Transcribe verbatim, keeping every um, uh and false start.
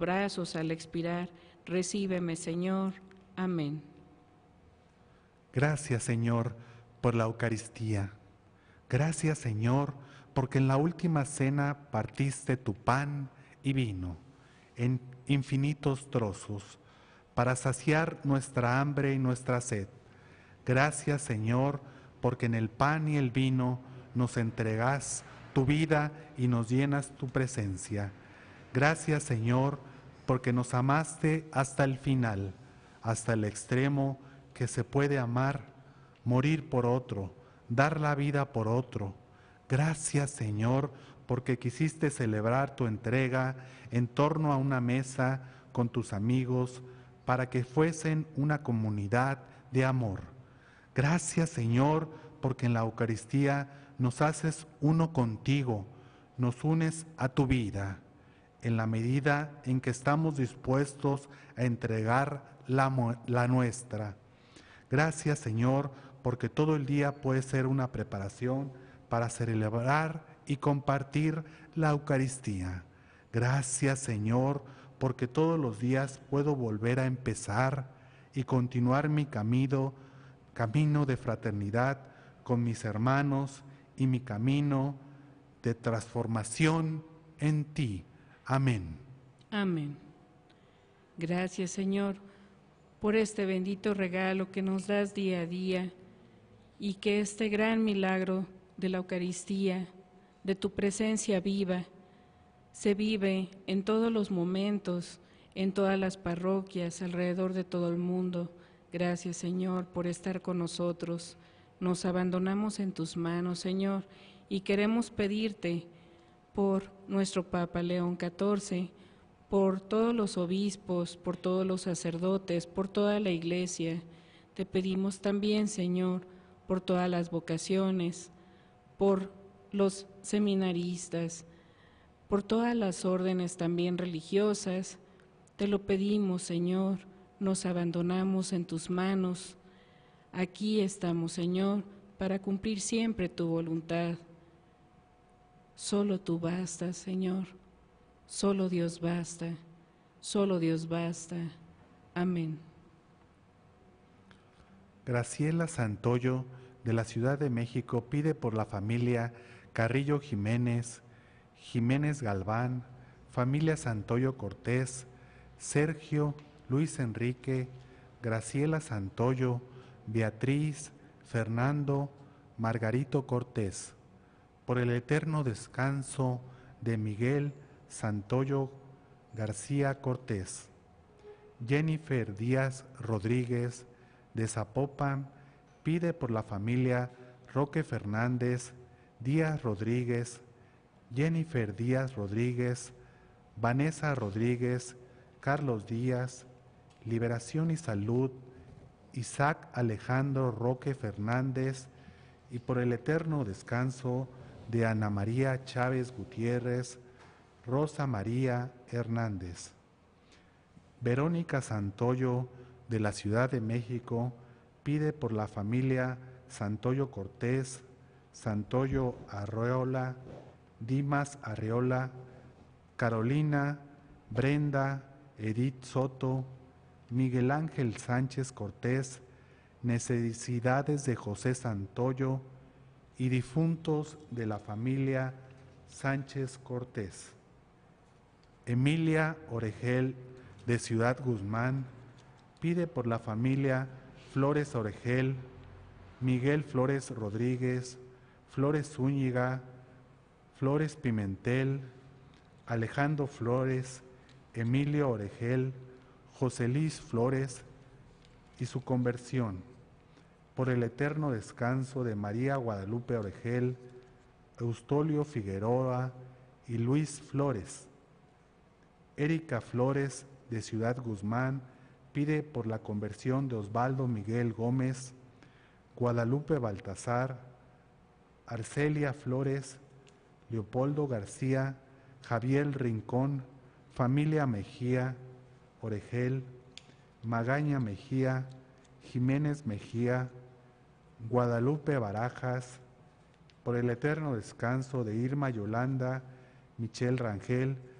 brazos al expirar. Recíbeme, Señor. Amén. Gracias, Señor, por la Eucaristía. Gracias, Señor, porque en la última cena partiste tu pan y vino en infinitos trozos para saciar nuestra hambre y nuestra sed. Gracias, Señor, porque en el pan y el vino nos entregas tu vida y nos llenas tu presencia. Gracias, Señor, porque nos amaste hasta el final, hasta el extremo que se puede amar, morir por otro, dar la vida por otro. Gracias, Señor, porque quisiste celebrar tu entrega en torno a una mesa con tus amigos para que fuesen una comunidad de amor. Gracias, Señor, porque en la Eucaristía nos haces uno contigo, nos unes a tu vida, en la medida en que estamos dispuestos a entregar la, la nuestra. Gracias, Señor, porque todo el día puede ser una preparación para celebrar y compartir la Eucaristía. Gracias, Señor, porque todos los días puedo volver a empezar y continuar mi camino, camino de fraternidad con mis hermanos y mi camino de transformación en ti. Amén. Amén. Gracias, Señor, por este bendito regalo que nos das día a día y que este gran milagro de la Eucaristía, de tu presencia viva, se vive en todos los momentos, en todas las parroquias, alrededor de todo el mundo. Gracias, Señor, por estar con nosotros. Nos abandonamos en tus manos, Señor, y queremos pedirte por nuestro Papa León catorce, por todos los obispos, por todos los sacerdotes, por toda la Iglesia. Te pedimos también, Señor, por todas las vocaciones, por los seminaristas, por todas las órdenes también religiosas. Te lo pedimos, Señor, nos abandonamos en tus manos. Aquí estamos, Señor, para cumplir siempre tu voluntad. Solo tú bastas, Señor. Solo Dios basta. Solo Dios basta. Amén. Graciela Santoyo, de la Ciudad de México, pide por la familia Carrillo Jiménez, Jiménez Galván, familia Santoyo Cortés, Sergio, Luis Enrique, Graciela Santoyo, Beatriz, Fernando, Margarito Cortés, por el eterno descanso de Miguel Santoyo García Cortés, Jennifer Díaz Rodríguez, de Zapopan, pide por la familia Roque Fernández, Díaz Rodríguez, Jennifer Díaz Rodríguez, Vanessa Rodríguez, Carlos Díaz, Liberación y Salud, Isaac Alejandro Roque Fernández, y por el eterno descanso de Ana María Chávez Gutiérrez, Rosa María Hernández. Verónica Santoyo, de la Ciudad de México, pide por la familia Santoyo Cortés, Santoyo Arreola, Dimas Arreola, Carolina, Brenda, Edith Soto, Miguel Ángel Sánchez Cortés, necesidades de José Santoyo y difuntos de la familia Sánchez Cortés. Emilia Oregel, de Ciudad Guzmán, pide por la familia Flores Oregel, Miguel Flores Rodríguez, Flores Zúñiga, Flores Pimentel, Alejandro Flores, Emilio Oregel, José Luis Flores y su conversión, por el eterno descanso de María Guadalupe Oregel, Eustolio Figueroa y Luis Flores. Erika Flores, de Ciudad Guzmán, pide por la conversión de Osvaldo Miguel Gómez, Guadalupe Baltasar, Arcelia Flores, Leopoldo García, Javier Rincón, familia Mejía, Oregel, Magaña Mejía, Jiménez Mejía, Guadalupe Barajas, por el eterno descanso de Irma Yolanda, Michelle Rangel,